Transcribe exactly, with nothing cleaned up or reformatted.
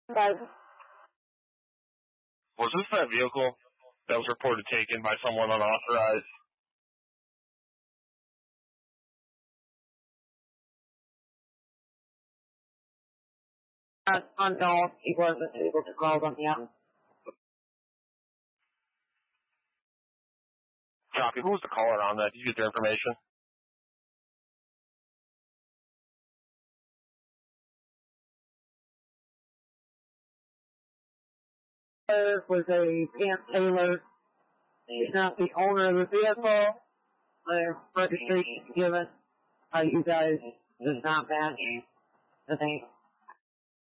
Guys. Was this that vehicle that was reported taken by someone unauthorized? Uh, unknown. He wasn't able to call them yet. Copy. Who was the caller on that? Did you get their information? There was a Camp Taylor. He's not the owner of the vehicle. Their registration given. Uh, you guys does not match the name.